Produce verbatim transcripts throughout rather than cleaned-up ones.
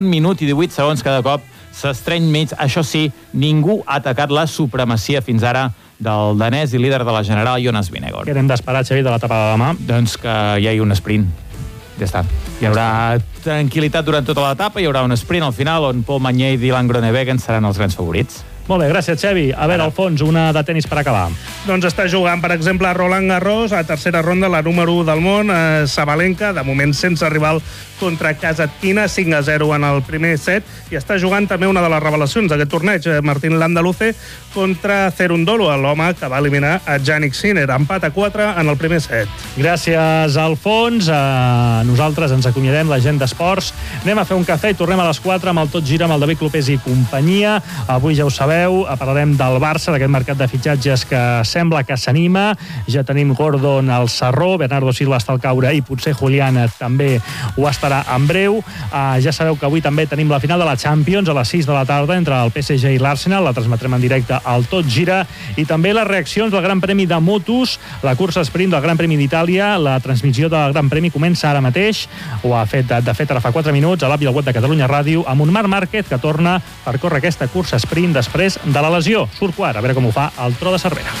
minut i divuit segons cada cop s'estreny mig. Això sí, ningú ha atacat la supremacia fins ara del danès i líder de la general Jonas Vingegaard. Què hem d'esperar, Xavi, de l'etapa de demà? Doncs que hi hagi un sprint. Ja està. Hi haurà tranquil·litat durant tota l'etapa, hi haurà un sprint al final on Paul Magnier i Dylan Groenewegen seran els grans favorits. Molt bé, gràcies, Xavi. A veure, Alfons, una de tenis per acabar. Doncs està jugant, per exemple, Roland Garros, a tercera ronda, la número u del món, eh, Sabalenka, de moment sense rival contra Kasatkina, cinc a zero en el primer set, i està jugant també una de les revelacions d'aquest torneig, eh, Martín Landaluce, contra Cerundolo, l'home que va eliminar a Jannik Sinner. Empat a quatre en el primer set. Gràcies, Alfons. Uh, nosaltres ens acomiadem, la gent d'esports. Anem a fer un cafè i tornem a les quatre amb el Tot Gira, amb el David Clopés i companyia. Avui ja ho sabeu, parlarem del Barça, d'aquest mercat de fitxatges que sembla que s'anima. Ja tenim Gordon al Sarró, Bernardo Silva està al caure i potser Julián també ho estarà en breu. Uh, ja sabeu que avui també tenim la final de la Champions a les sis de la tarda entre el P S G i l'Arsenal. La transmetrem en directe al Tot Gira. I també les reaccions del Gran Premi de Motos, la cursa sprint del Gran Premi d'Itàlia. La transmissió del Gran Premi comença ara mateix. Ho ha fet, de fet, ara fa quatre minuts a l'app i al web de Catalunya Ràdio, amb un Marc Márquez que torna per córrer aquesta cursa sprint després de la lesió. Surt quart, a veure com ho fa el Tro de Cervera.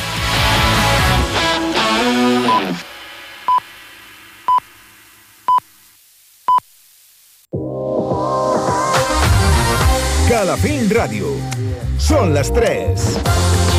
Calafell Ràdio. Són les tres.